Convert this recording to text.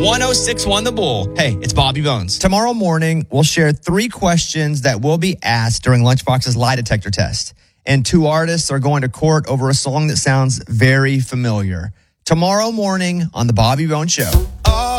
1061 The Bull. Hey, it's Bobby Bones. Tomorrow morning, we'll share 3 questions that will be asked during Lunchbox's lie detector test. And 2 artists are going to court over a song that sounds very familiar. Tomorrow morning on The Bobby Bones Show.